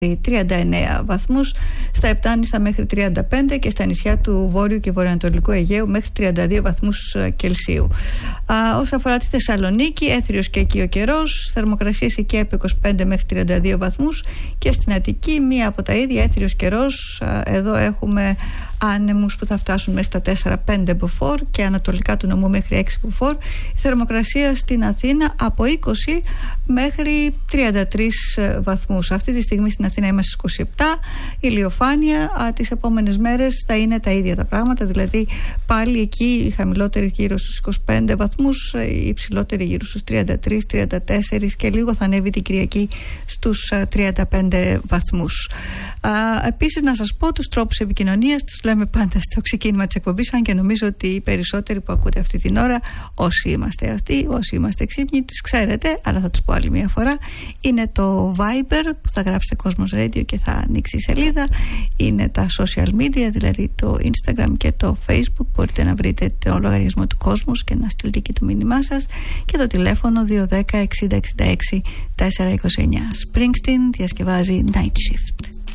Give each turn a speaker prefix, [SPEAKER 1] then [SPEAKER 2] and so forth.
[SPEAKER 1] 39 βαθμούς, στα Επτάνιστα μέχρι 35 και στα νησιά του Βόρειου και Βορειοανατολικού Αιγαίου μέχρι 32 βαθμούς Κελσίου. Όσον αφορά τη Θεσσαλονίκη, έθριος και εκεί ο καιρός, θερμοκρασίες εκεί από 25 μέχρι 32 βαθμούς και στην Αττική μία από τα ίδια, έθριος καιρός. Εδώ έχουμε άνεμους που θα φτάσουν μέχρι τα 4-5 μποφόρ και ανατολικά του νομού μέχρι 6 μποφόρ. Η θερμοκρασία στην Αθήνα από 20 μέχρι 33 βαθμούς. Αυτή τη στιγμή στην Αθήνα είμαστε στους 27. Η ηλιοφάνεια τις επόμενες μέρες θα είναι τα ίδια τα πράγματα, δηλαδή πάλι εκεί οι χαμηλότεροι γύρω στους 25 βαθμούς, οι υψηλότεροι γύρω στους 33-34 και λίγο θα ανέβει την Κυριακή στους 35 βαθμούς. Επίσης να σας πω τους τρόπους επικοινωνίας, τους λέμε πάντα στο ξεκίνημα της εκπομπής, αν και νομίζω ότι οι περισσότεροι που ακούτε αυτή την ώρα, όσοι είμαστε αυτοί, όσοι είμαστε ξύπνοι, τους ξέρετε, αλλά θα τους πω άλλη μια φορά. Είναι το Viber που θα γράψετε Cosmos Radio και θα ανοίξει η σελίδα. Είναι τα social media, δηλαδή το Instagram και το Facebook. Μπορείτε να βρείτε το λογαριασμό του Cosmos και να στείλετε και το μήνυμά σας. Και το τηλέφωνο 210 60 66 429. Springsteen διασκευάζει Night Shift.